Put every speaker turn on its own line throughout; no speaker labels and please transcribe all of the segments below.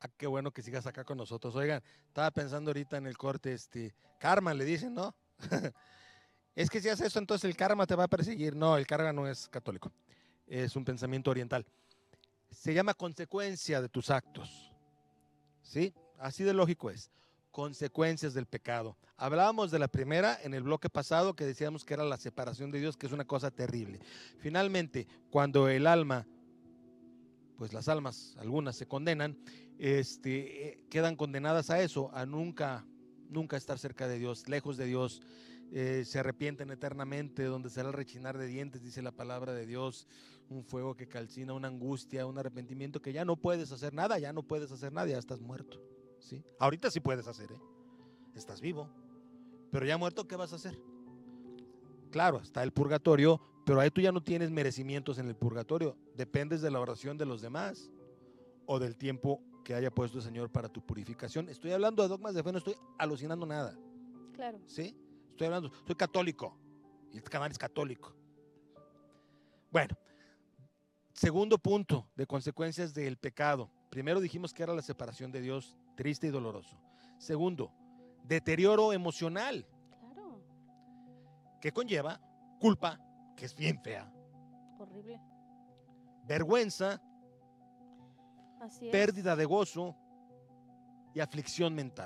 Ah, qué bueno que sigas acá con nosotros. Oigan, estaba pensando ahorita en el corte, karma le dicen, ¿no? Es que si haces eso, entonces el karma te va a perseguir. No, el karma no es católico, es un pensamiento oriental. Se llama consecuencia de tus actos, ¿sí? Así de lógico es. Consecuencias del pecado. Hablábamos de la primera en el bloque pasado que decíamos que era la separación de Dios, que es una cosa terrible. Finalmente, cuando el alma, pues las almas, algunas se condenan, quedan condenadas a eso, a nunca estar cerca de Dios, lejos de Dios, se arrepienten eternamente, donde será el rechinar de dientes, dice la palabra de Dios, un fuego que calcina, una angustia, un arrepentimiento que ya no puedes hacer nada, ya estás muerto, ¿sí? Ahorita sí puedes hacer, ¿eh? Estás vivo, pero ya muerto, ¿qué vas a hacer? Claro, está el purgatorio, pero ahí tú ya no tienes merecimientos en el purgatorio, dependes de la oración de los demás o del tiempo que haya puesto el Señor para tu purificación. Estoy hablando de dogmas de fe, no estoy alucinando nada.
Claro.
¿Sí? Estoy hablando, soy católico y este canal es católico. Bueno, segundo punto de consecuencias del pecado. Primero dijimos que era la separación de Dios, triste y doloroso. Segundo, deterioro emocional,
Claro.
que conlleva culpa, que es bien fea,
Horrible.
vergüenza,
Así es.
pérdida de gozo y aflicción mental.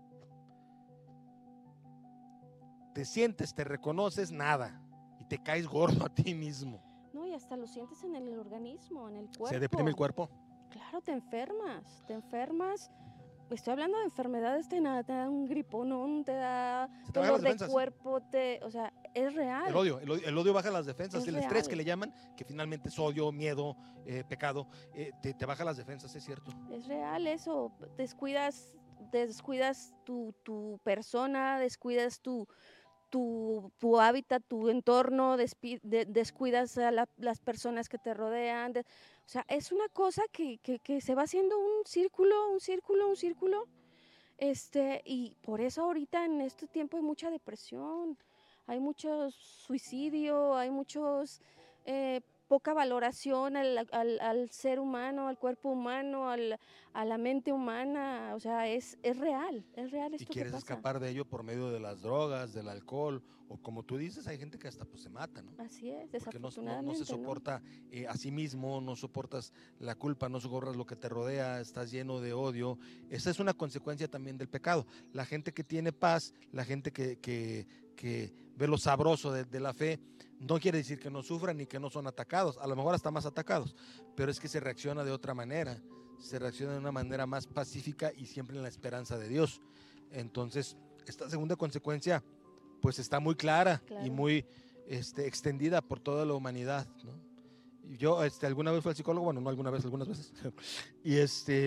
Te sientes, te reconoces, nada, y te caes gordo a ti mismo.
No, y hasta lo sientes en el organismo, en el
Se deprime el
cuerpo.
cuerpo.
Claro, te enfermas. Estoy hablando de enfermedades, te da un gripón, te da
Se te bajan
dolor
las
de
defensas, ¿sí?
cuerpo, o sea, es
El
real,
odio, el odio baja las defensas,
es
el estrés que
real,
le llaman, que finalmente es odio, miedo, pecado, te baja las defensas, es cierto.
es real eso. Descuidas tu persona, descuidas tu hábitat, tu entorno, descuidas a las personas que te rodean. O sea, es una cosa que se va haciendo un círculo, un círculo, un círculo. Y por eso ahorita en este tiempo hay mucha depresión, hay mucho suicidio, hay muchos poca valoración al ser humano, al cuerpo humano, a la mente humana. O sea, es real
Y
esto que
quieres
pasa.
escapar de ello por medio de las drogas, del alcohol, o como tú dices, hay gente que hasta pues se mata, ¿no?
Así es,
Porque no se
desafortunadamente, ¿no?
soporta a sí mismo, no soportas la culpa, no soportas lo que te rodea, estás lleno de odio. Esa es una consecuencia también del pecado. La gente que tiene paz, la gente que ve lo sabroso de la fe, no quiere decir que no sufran ni que no son atacados, a lo mejor hasta más atacados, pero es que se reacciona de otra manera, se reacciona de una manera más pacífica y siempre en la esperanza de Dios. Entonces, esta segunda consecuencia pues está muy clara y
Claro.
muy extendida por toda la humanidad, ¿no? Yo alguna vez fui al psicólogo, bueno, no alguna vez, algunas veces, y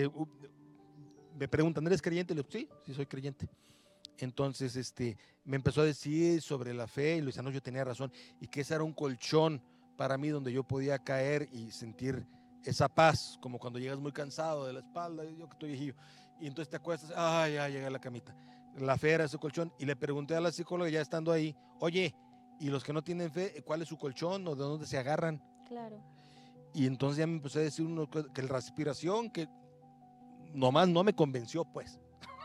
me preguntan, ¿eres creyente? Le digo, sí, sí soy creyente. Entonces, me empezó a decir sobre la fe y Luisano, yo tenía razón, y que ese era un colchón para mí donde yo podía caer y sentir esa paz, como cuando llegas muy cansado de la espalda, yo que estoy viejillo, y entonces te acuestas, ay, ya llegué a la camita. La fe era ese colchón, y le pregunté a la psicóloga ya estando ahí, oye, ¿y los que no tienen fe, cuál es su colchón o de dónde se agarran?
Claro.
Y entonces ya me empezó a decir uno que la respiración, que nomás no me convenció, pues.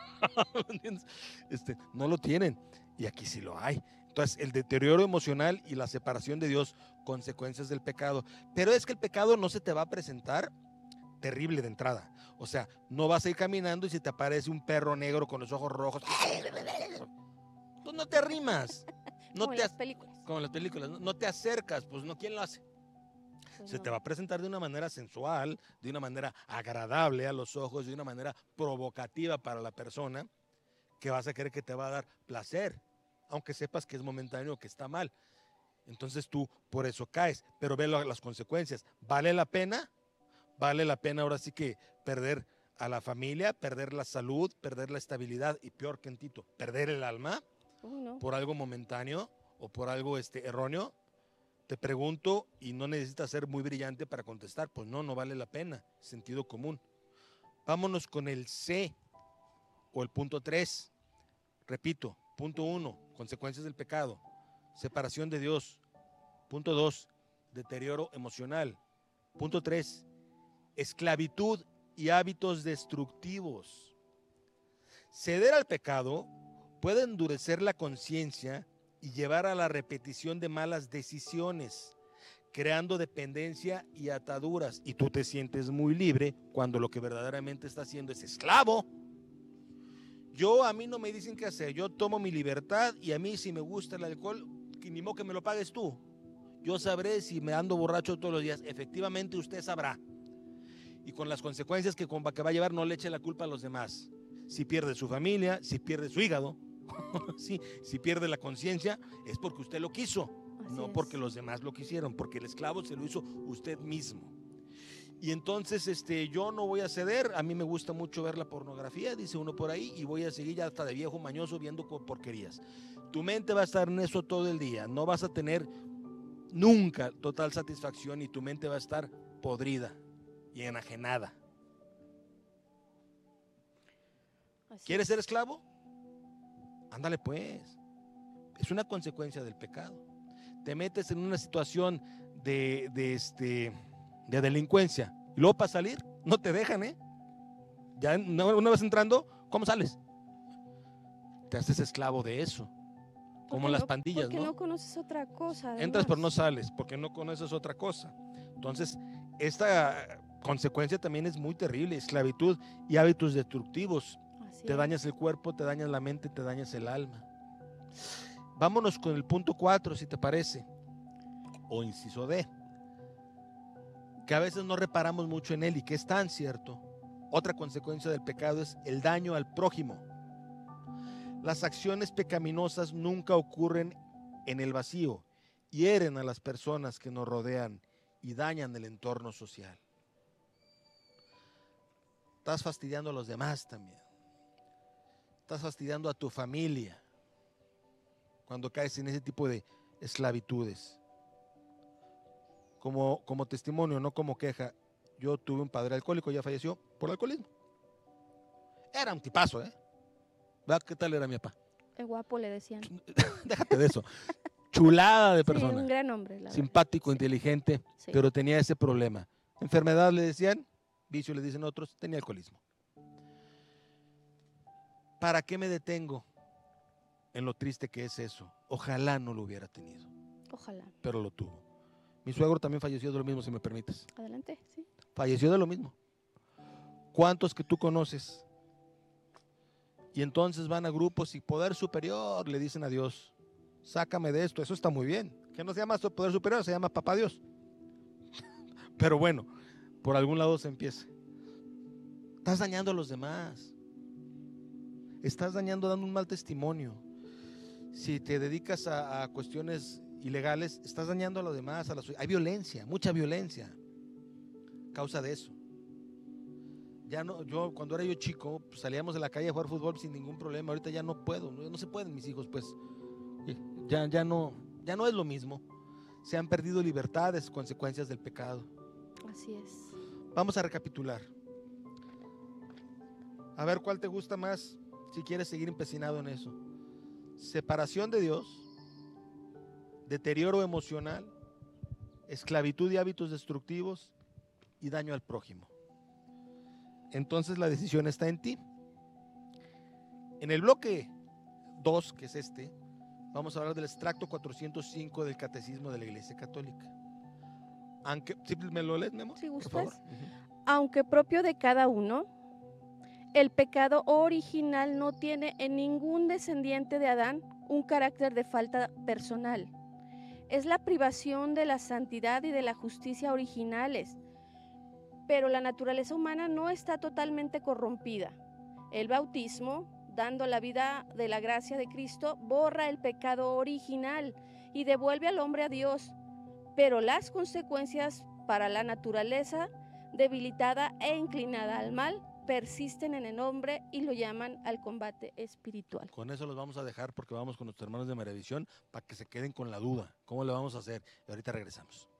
No lo tienen. Y aquí sí lo hay. Entonces, el deterioro emocional y la separación de Dios, consecuencias del pecado. Pero es que el pecado no se te va a presentar terrible de entrada. O sea, no vas a ir caminando y si te aparece un perro negro con los ojos rojos, pues no te arrimas. No
Como en
te,
las películas.
como en las películas, no te acercas, pues no, ¿quién lo hace?
Pues
Se
no.
te va a presentar de una manera sensual, de una manera agradable a los ojos, de una manera provocativa para la persona, que vas a creer que te va a dar placer, aunque sepas que es momentáneo, que está mal. Entonces tú por eso caes, pero ve las consecuencias. ¿Vale la pena? Vale la pena ahora sí que perder a la familia, perder la salud, perder la estabilidad y peor que en Tito, perder el alma
Uy, no.
por algo momentáneo o por algo erróneo. Te pregunto y no necesitas ser muy brillante para contestar, pues no, no vale la pena, sentido común. Vámonos con el C o el punto 3. Repito, punto 1, consecuencias del pecado, separación de Dios. Punto 2, deterioro emocional. Punto 3, esclavitud y hábitos destructivos. Ceder al pecado puede endurecer la conciencia y llevar a la repetición de malas decisiones, creando dependencia y ataduras. Y tú te sientes muy libre cuando lo que verdaderamente está haciendo es esclavo. A mí no me dicen qué hacer, yo tomo mi libertad y a mí si me gusta el alcohol, ni modo que me lo pagues tú. Yo sabré si me ando borracho todos los días, efectivamente usted sabrá. Y con las consecuencias que va a llevar, no le eche la culpa a los demás. Si pierde su familia, si pierde su hígado, si pierde la conciencia, es porque usted lo quiso, no porque los demás lo quisieron, porque el esclavo se lo hizo usted mismo. Y entonces yo no voy a ceder, a mí me gusta mucho ver la pornografía, dice uno por ahí, y voy a seguir ya hasta de viejo mañoso viendo porquerías. Tu mente va a estar en eso todo el día, no vas a tener nunca total satisfacción y tu mente va a estar podrida y enajenada. ¿Quieres ser esclavo? Ándale pues, es una consecuencia del pecado. Te metes en una situación de delincuencia y luego para salir no te dejan, ya una vez entrando, ¿cómo sales? Te haces esclavo de eso, como las pandillas,
porque no conoces otra cosa. Además.
Entras pero no sales porque no conoces otra cosa. Entonces esta consecuencia también es muy terrible, esclavitud y hábitos destructivos. Te dañas el cuerpo, te dañas la mente, te dañas el alma. Vámonos con el punto 4, si te parece, o inciso D, que a veces no reparamos mucho en él y que es tan cierto. Otra consecuencia del pecado es el daño al prójimo. Las acciones pecaminosas nunca ocurren en el vacío, hieren a las personas que nos rodean y dañan el entorno social. Estás fastidiando a los demás también. Estás fastidiando a tu familia cuando caes en ese tipo de esclavitudes. Como testimonio, no como queja, yo tuve un padre alcohólico, ya falleció por alcoholismo. Era un tipazo, ¿verdad? ¿Qué tal era mi papá?
El guapo le decían.
Déjate de eso. Chulada de persona.
Sí, un gran hombre, la
simpático,
verdad.
Inteligente, sí. Pero tenía ese problema. Enfermedad le decían, vicio le dicen otros, tenía alcoholismo. ¿Para qué me detengo en lo triste que es eso? Ojalá no lo hubiera tenido.
Ojalá.
Pero lo tuvo. Mi suegro también falleció de lo mismo, si me permites.
Adelante, sí.
Falleció de lo mismo. ¿Cuántos que tú conoces? Y entonces van a grupos y poder superior le dicen a Dios, sácame de esto, eso está muy bien. Que no se llama poder superior, se llama papá Dios. Pero bueno, por algún lado se empieza. Estás dañando a los demás. Estás dañando, dando un mal testimonio. Si te dedicas a cuestiones ilegales, estás dañando a los demás. Hay violencia, mucha violencia. Causa de eso. Ya no, cuando era yo chico, pues salíamos de la calle a jugar fútbol sin ningún problema. Ahorita ya no puedo, no se pueden mis hijos, pues. Ya no es lo mismo. Se han perdido libertades, consecuencias del pecado.
Así es.
Vamos a recapitular. A ver cuál te gusta más si quieres seguir empecinado en eso. Separación de Dios, deterioro emocional, esclavitud y hábitos destructivos y daño al prójimo. Entonces la decisión está en ti. En el bloque 2, que es vamos a hablar del extracto 405 del Catecismo de la Iglesia Católica. ¿Me lo lees, Memo?
Si gustas.
Por favor.
Aunque propio de cada uno, el pecado original no tiene en ningún descendiente de Adán un carácter de falta personal. Es la privación de la santidad y de la justicia originales, pero la naturaleza humana no está totalmente corrompida. El bautismo, dando la vida de la gracia de Cristo, borra el pecado original y devuelve al hombre a Dios, pero las consecuencias para la naturaleza debilitada e inclinada al mal persisten en el hombre y lo llaman al combate espiritual.
Con eso los vamos a dejar porque vamos con nuestros hermanos de Maravisión para que se queden con la duda. ¿Cómo le vamos a hacer? Y ahorita regresamos.